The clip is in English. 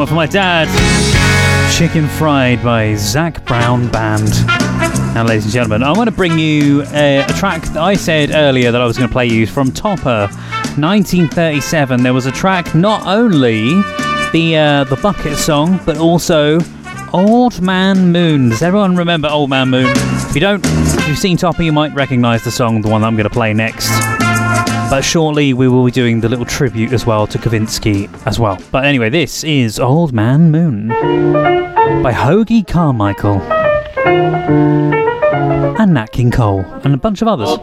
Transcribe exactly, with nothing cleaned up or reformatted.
for my dad. Chicken Fried by Zac Brown Band. Now, ladies and gentlemen, I want to bring you a, a track that I said earlier that I was going to play you from Topper, nineteen thirty-seven. There was a track, not only the uh, the Bucket song, but also Old Man Moon. Does everyone remember Old Man Moon? If you don't, if you've seen Topper, you might recognise the song, the one that I'm going to play next. But shortly we will be doing the little tribute as well to Kavinsky as well. But anyway, this is Old Man Moon by Hoagy Carmichael and Nat King Cole and a bunch of others.